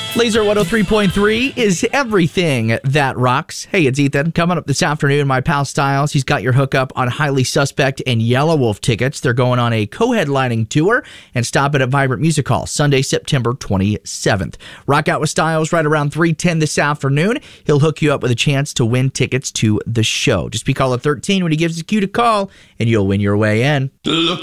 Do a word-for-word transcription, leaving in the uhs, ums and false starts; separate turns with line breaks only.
Laser one oh three point three is everything that rocks. Hey, it's Ethan. Coming up this afternoon, my pal Styles, he's got your hookup on Highly Suspect and Yellow Wolf tickets. They're going on a co-headlining tour and stopping at Vibrant Music Hall Sunday, September twenty-seventh. Rock out with Styles right around three ten this afternoon. He'll hook you up with a chance to win tickets to the show. Just be caller thirteen when he gives the cue to call, and you'll win your way in.
Look